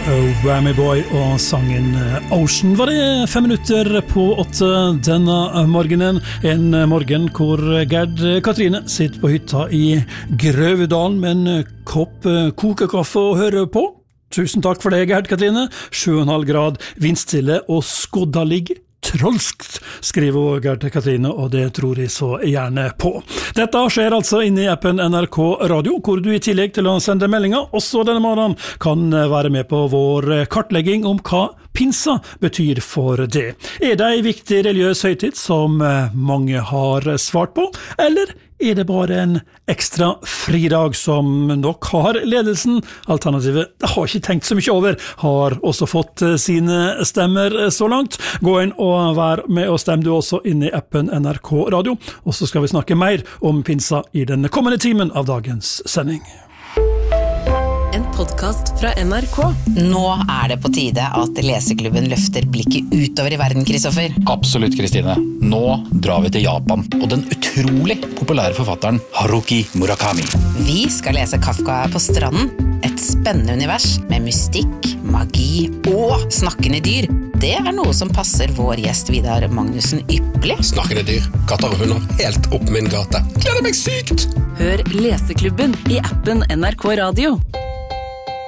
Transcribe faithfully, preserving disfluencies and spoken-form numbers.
Whammy Boy og sangen Ocean var det fem minutter på åtte denne morgenen. En morgen hvor Gerd Katrine sitter på hytta i Grøvedalen med en kopp kokekaffe og hører på. Tusen takk for det, Gerd Katrine. sju komma fem grad, vindstille og skodda ligger trolskt, skriver Gerd Katrine, og det tror jeg så gjerne på. Dette skjer altså inne i appen N R K Radio, hvor du i tillegg til å sende meldinger, også denne morgenen, kan være med på vår kartlegging om hva pinsa betyr for det. Er det en viktig religiøs høytid som mange har svart på, eller er det bare en ekstra fridag som nok har ledelsen? Alternativet, det har ikke tenkt så mye over, har også fått sine stemmer så langt. Gå inn og vær med og stem du også inn i appen N R K Radio, og så skal vi snakke mer om pinsa i den kommende timen av dagens sending. En podcast fra N R K. Nå er det på tide at Leseklubben løfter blikket utover i verden, Kristoffer. Absolutt, Kristine. Nå drar vi til Japan, og den utrolig populære forfatteren Haruki Murakami. Vi skal lese Kafka på stranden, et spennende univers med mystikk, magi og snakkende dyr. Det er noe som passer vår gjest Vidar Magnussen ypperlig. Snakkende dyr, katter og hunder, helt opp min gate. Gleder meg sykt! Hør Leseklubben i appen N R K Radio.